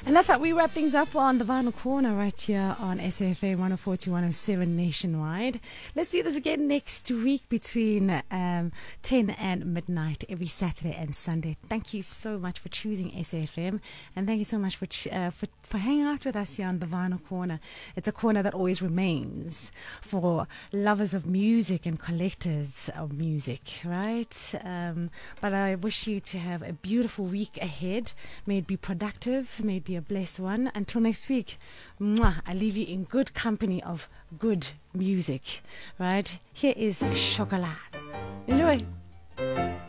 And that's how we wrap things up on the Vinyl Corner right here on SFA 104 to 107 nationwide. Let's do this again next week between 10 and midnight every Saturday and Sunday. Thank you so much for choosing SFM, and thank you so much for hanging out with us here on the Vinyl Corner. It's a corner that always remains for lovers of music and collectors of music, right? But I wish you to have a beautiful week ahead. May it be productive, may it be a blessed one. Until next week, mwah, I leave you in good company of good music, right? Here is Chocolat. Enjoy.